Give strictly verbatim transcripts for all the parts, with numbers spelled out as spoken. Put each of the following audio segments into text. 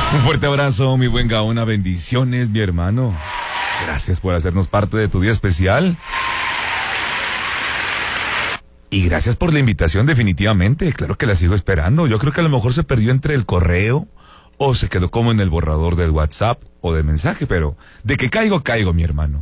Un fuerte abrazo, mi buen Gaona, bendiciones, mi hermano. Gracias por hacernos parte de tu día especial. Y gracias por la invitación, definitivamente. Claro que la sigo esperando. Yo creo que a lo mejor se perdió entre el correo o se quedó como en el borrador del WhatsApp o de mensaje, pero de que caigo, caigo, mi hermano.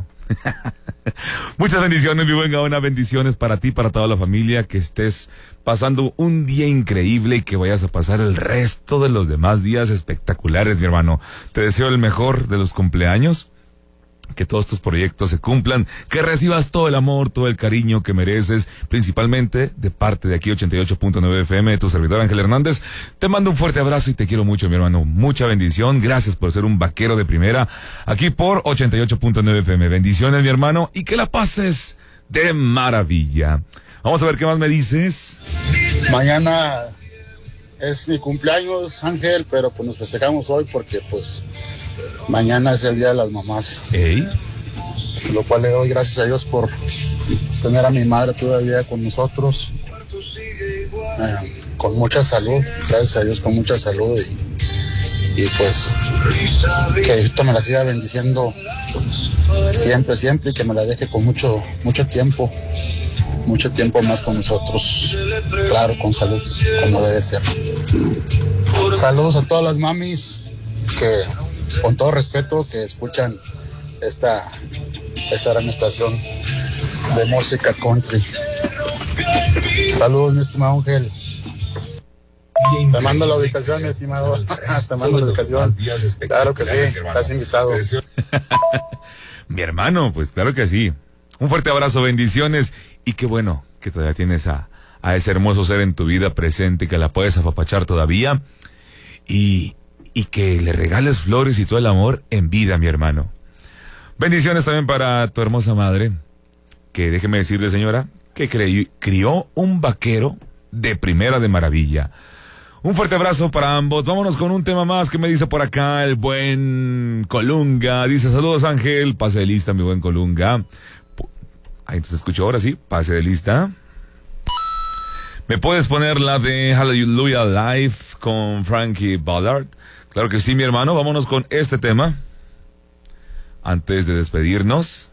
Muchas bendiciones, mi buen Gaona, bendiciones para ti, para toda la familia, que estés pasando un día increíble y que vayas a pasar el resto de los demás días espectaculares, mi hermano. Te deseo el mejor de los cumpleaños, que todos tus proyectos se cumplan, que recibas todo el amor, todo el cariño que mereces, principalmente de parte de aquí ochenta y ocho punto nueve F M, de tu servidor Ángel Hernández. Te mando un fuerte abrazo y te quiero mucho, mi hermano. Mucha bendición. Gracias por ser un vaquero de primera aquí por ochenta y ocho punto nueve F M. Bendiciones, mi hermano, y que la pases de maravilla. Vamos a ver qué más me dices. Mañana es mi cumpleaños, Ángel, pero pues nos festejamos hoy porque pues mañana es el Día de las Mamás. ¿Ey? Lo cual le doy gracias a Dios por tener a mi madre todavía con nosotros, eh, con mucha salud, gracias a Dios con mucha salud y, y pues que esto me la siga bendiciendo siempre, siempre y que me la deje con mucho, mucho tiempo, mucho tiempo más con nosotros, claro, con salud, como debe ser. Saludos a todas las mamis que, con todo respeto, que escuchan esta, esta gran estación de música country. Saludos, mi estimado Ángel. Te mando la ubicación, mi estimado. Te mando la ubicación. Claro que sí, estás invitado. Mi hermano, pues claro que sí. Un fuerte abrazo, bendiciones. Y qué bueno que todavía tienes a, a ese hermoso ser en tu vida presente, que la puedes apapachar todavía. Y, y que le regales flores y todo el amor en vida, mi hermano. Bendiciones también para tu hermosa madre, que déjeme decirle, señora, que creí, crió un vaquero de primera de maravilla. Un fuerte abrazo para ambos. Vámonos con un tema más que me dice por acá el buen Colunga. Dice, saludos Ángel, pase de lista mi buen Colunga. Ahí entonces escucho ahora sí, pase de lista. ¿Me puedes poner la de Hallelujah Live con Frankie Ballard? Claro que sí, mi hermano. Vámonos con este tema antes de despedirnos.